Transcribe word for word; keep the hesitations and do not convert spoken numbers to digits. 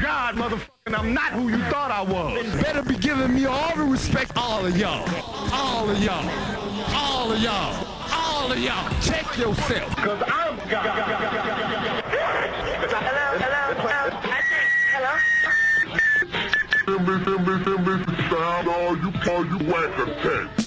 God, motherfucker, I'm not who you thought I was. You better be giving me all the respect, all of y'all. All of y'all. All of y'all. All of y'all. Check yourself. Because I'm God. Hello, hello, hello. I think, hello? All you call you whack a